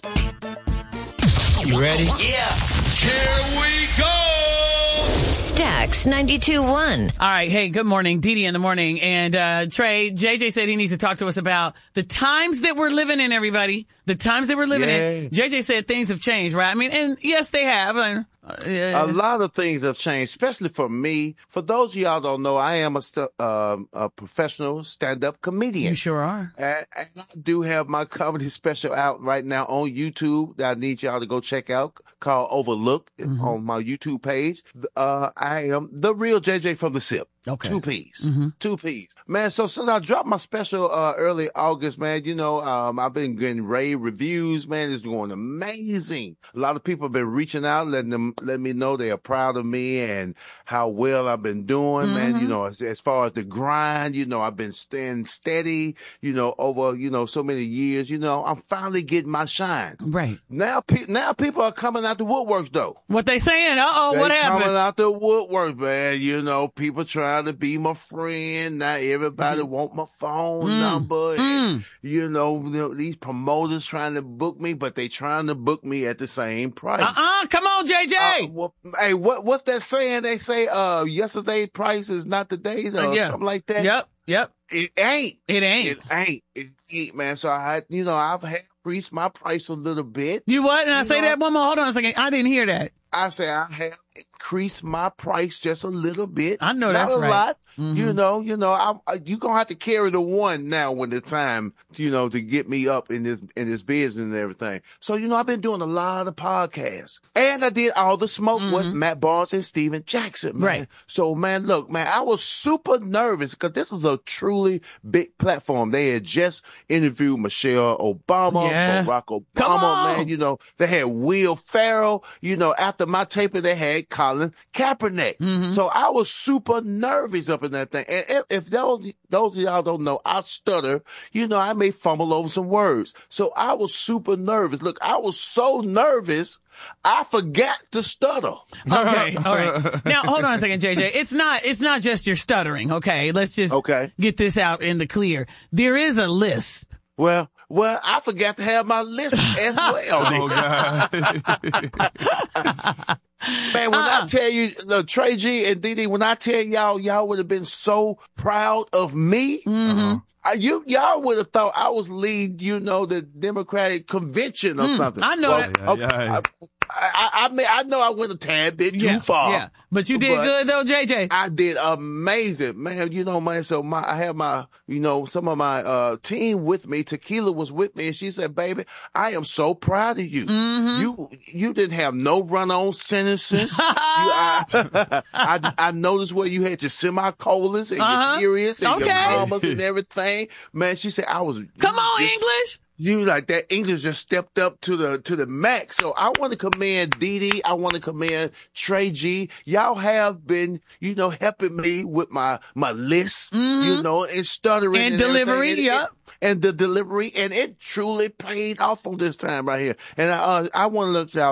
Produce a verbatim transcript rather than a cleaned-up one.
You ready? Yeah. Here we go. Stax ninety-two point one. All right. Hey, good morning. Dee Dee in the morning. And, uh, Trey, J J said he needs to talk to us about the times that we're living in, everybody. The times that we're living Yay. in. J J said things have changed, right? I mean, and yes, they have. Uh, A lot of things have changed, especially for me. For those of y'all don't know, I am a, st- um, a professional stand-up comedian. You sure are. And, and I do have my comedy special out right now on YouTube that I need y'all to go check out, called Overlooked, mm-hmm. on my YouTube page. Uh, I am the real J J from the SIP. Okay. Two P's. Mm-hmm. Two P's. Man, so since I dropped my special uh early August, man, you know, um, I've been getting rave reviews, man. It's going amazing. A lot of people have been reaching out, letting them let me know they are proud of me and how well I've been doing, mm-hmm. man. You know, as, as far as the grind, you know, I've been staying steady, you know, over, you know, so many years, you know, I'm finally getting my shine. Right. Now, pe- now people are coming out the woodworks, though. What they saying? Uh-oh, they what happened? Coming out the woodworks, man. You know, people trying to be my friend. Now everybody mm-hmm. want my phone mm. number. And, mm. you know, these promoters trying to book me, but they trying to book me at the same price. Uh-uh, come on, J J. Uh, well, hey, what what's that saying? They say, uh, yesterday's price is not today's, or uh, yeah. something like that. Yep, yep. It ain't. It ain't. It ain't. It ain't, man. So I, you know, I've had increased my price a little bit. You what? And you I say know, that one more. Hold on a second. I didn't hear that. I say I have increased my price just a little bit. I know Not that's a right. lot. Mm-hmm. You know, you know, I, I, you gonna have to carry the one now when it's time, you know, to get me up in this, in this business and everything. So, you know, I've been doing a lot of podcasts, and I did all the smoke mm-hmm. with Matt Barnes and Steven Jackson, man. Right. So, man, look, man, I was super nervous because this is a truly big platform. They had just interviewed Michelle Obama, yeah. Barack Obama, man. You know, they had Will Ferrell. You know, after my taping, they had Colin Kaepernick. Mm-hmm. So I was super nervous up in that thing. And if, if those, those of y'all don't know, I stutter, you know, I may fumble over some words. So I was super nervous. Look, I was so nervous, I forgot to stutter. Okay, all right. Now, hold on a second, J J. It's not, it's not just your stuttering, okay? Let's just okay. get this out in the clear. There is a lisp. Well, well, I forgot to have my list as well. Oh, God. Man, when uh-uh. I tell you, uh, Trey G and Dee Dee, when I tell y'all, y'all would have been so proud of me. Mm-hmm. I, you, y'all would have thought I was leading, you know, the Democratic convention or mm, something. I know well, that. Yeah, okay, yeah. I, I, I mean, I know I went a tad bit yeah, too far. Yeah, but you did but good though, J J. I did amazing, man. You know, man. So my, I have my, you know, some of my uh team with me. Tequila was with me, and she said, "Baby, I am so proud of you. Mm-hmm. You, you didn't have no run-on sentences. you, I, I, I noticed where you had your semicolons and uh-huh. your periods and okay. your commas and everything. Man, she said I was. Come on, just, English. You like that English just stepped up to the to the max. So I want to commend Dee Dee. I want to commend Trey G. Y'all have been, you know, helping me with my my list, mm-hmm. you know, and stuttering and, and delivery. And, yep. and the delivery, and it truly paid off on this time right here. And I uh, I want to let y'all